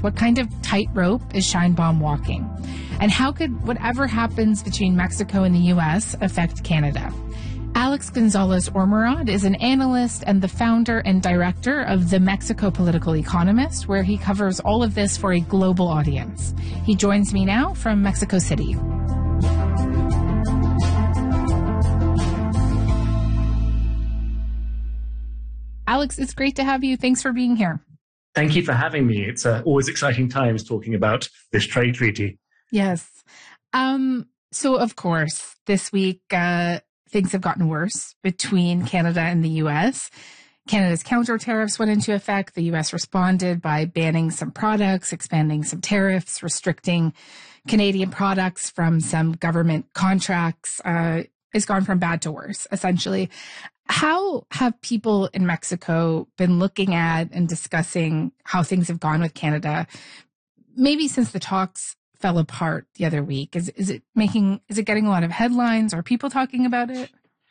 tariffs, what kind of tightrope is Sheinbaum walking? And how could whatever happens between Mexico and the U.S. affect Canada? Alex Gonzalez Ormerod is an analyst and the founder and director of The Mexico Political Economist, where he covers all of this for a global audience. He joins me now from Mexico City. Alex, it's great to have you. Thanks for being here. Thank you for having me. It's always exciting times talking about this trade treaty. Yes. So, of course, this week, things have gotten worse between Canada and the U.S. Canada's counter tariffs went into effect. The U.S. responded by banning some products, expanding some tariffs, restricting Canadian products from some government contracts. It's gone from bad to worse, essentially. How have people in Mexico been looking at and discussing how things have gone with Canada, maybe since the talks fell apart the other week? Is it getting a lot of headlines? Are people talking about it?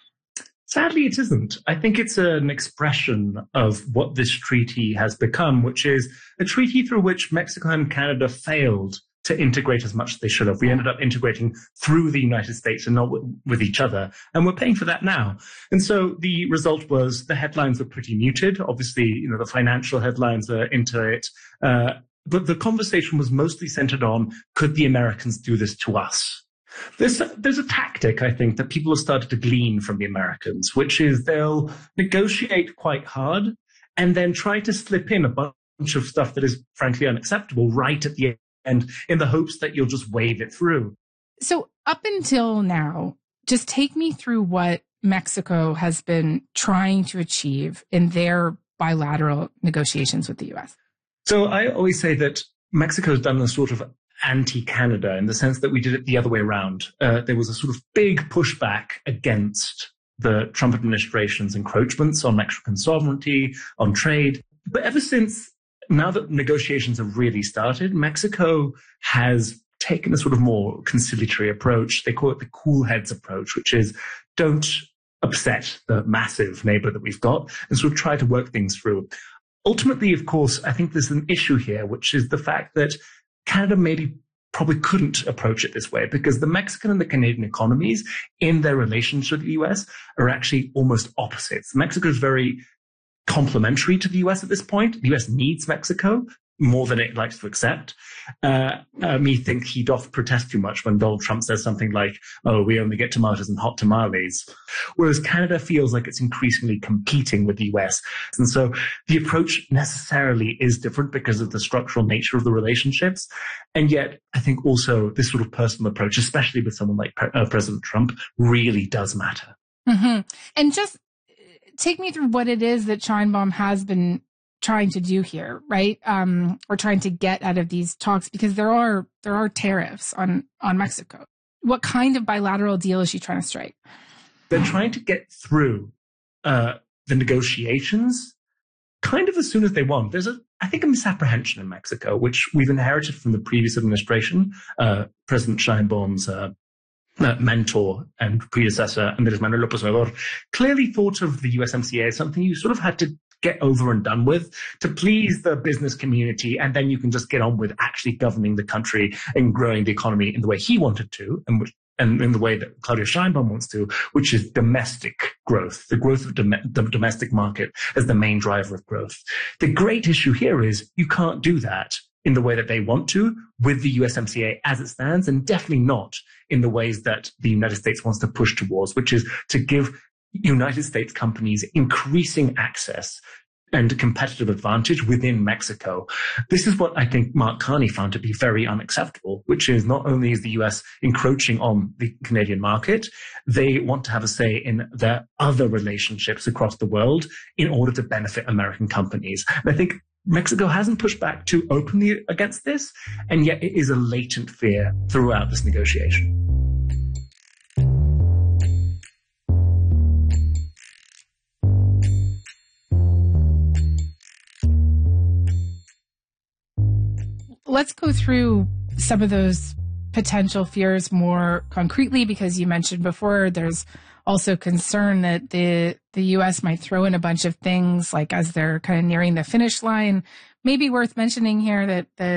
Sadly, it isn't. I think it's an expression of what this treaty has become, which is a treaty through which Mexico and Canada failed to integrate as much as they should have. We ended up integrating through the United States and not with each other. And we're paying for that now. And so the result was the headlines were pretty muted. Obviously, the financial headlines are into it. But the conversation was mostly centered on, could the Americans do this to us? There's a tactic, I think, that people have started to glean from the Americans, which is they'll negotiate quite hard and then try to slip in a bunch of stuff that is frankly unacceptable right at the end in the hopes that you'll just wave it through. So up until now, just take me through what Mexico has been trying to achieve in their bilateral negotiations with the U.S. So I always say that Mexico has done a sort of anti-Canada in the sense that we did it the other way around. There was a sort of big pushback against the Trump administration's encroachments on Mexican sovereignty, on trade. But ever since, now that negotiations have really started, Mexico has taken a sort of more conciliatory approach. They call it the cool heads approach, which is don't upset the massive neighbor that we've got and sort of try to work things through. Ultimately, of course, I think there's an issue here, which is the fact that Canada probably couldn't approach it this way because the Mexican and the Canadian economies in their relations with the US are actually almost opposites. Mexico is very complementary to the US at this point. The US needs Mexico more than it likes to accept. Think he doth protest too much when Donald Trump says something like, oh, we only get tomatoes and hot tamales. Whereas Canada feels like it's increasingly competing with the US. And so the approach necessarily is different because of the structural nature of the relationships. And yet, I think also this sort of personal approach, especially with someone like President Trump, really does matter. Mm-hmm. And just take me through what it is that Sheinbaum has been trying to do here, right? Or trying to get out of these talks, because there are tariffs on Mexico. What kind of bilateral deal is she trying to strike? They're trying to get through the negotiations kind of as soon as they want. There's I think a misapprehension in Mexico, which we've inherited from the previous administration. President Sheinbaum's mentor and predecessor, Andrés Manuel López Obrador, clearly thought of the USMCA as something you sort of had to get over and done with to please the business community, and then you can just get on with actually governing the country and growing the economy in the way he wanted to, and in the way that Claudia Sheinbaum wants to, which is domestic growth, the growth of the domestic market as the main driver of growth. The great issue here is you can't do that in the way that they want to with the USMCA as it stands, and definitely not in the ways that the United States wants to push towards, which is to give United States companies increasing access and competitive advantage within Mexico. This is what I think Mark Carney found to be very unacceptable, which is not only is the US encroaching on the Canadian market, they want to have a say in their other relationships across the world in order to benefit American companies. And I think Mexico hasn't pushed back too openly against this, and yet it is a latent fear throughout this negotiation. Let's go through some of those potential fears more concretely, because you mentioned before there's also concern that the U.S. might throw in a bunch of things like as they're kind of nearing the finish line. Maybe worth mentioning here that the